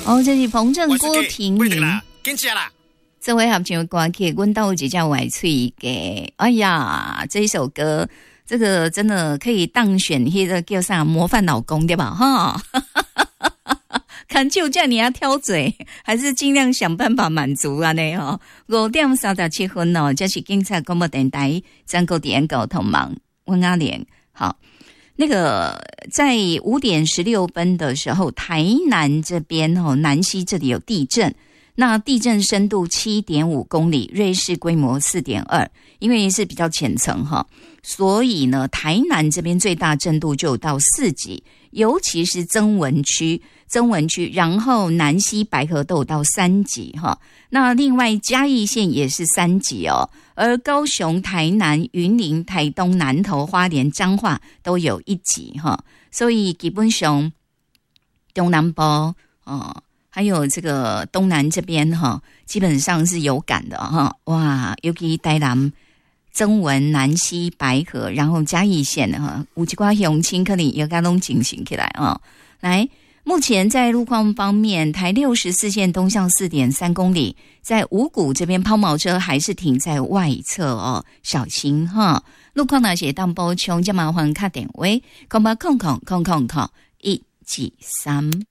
哦，这是彭正郭婷云。 跟起啦。 这回合唱歌曲，阮兜有一只外喙给，哎呀，这一首歌，这个真的可以当选那个叫啥模范老公对吧？哈，看就叫你要挑嘴，还是尽量想办法满足啊？呢哈，5点37分哦，这是警察广播电台全国电沟通网，温阿莲好。那个在5点16分的时候，台南这边南溪这里有地震。那地震深度 7.5 公里，瑞士规模 4.2， 因为是比较浅层所以呢台南这边最大震度就有到4级，尤其是曾文区，然后南溪白河都有到3级那另外嘉义县也是3级而高雄、台南、云林、台东、南投、花莲、彰化都有1级所以基本上东南部还有这个东南这边基本上是有感的哇，尤其台南、曾文、南溪、白河，然后嘉义县有一寡乡亲可能也该拢进行起来来，目前在路况方面，台64线东向 4.3 公里，在五股这边抛锚车还是停在外侧小心路况那些当补充，就麻烦打电话0800000173。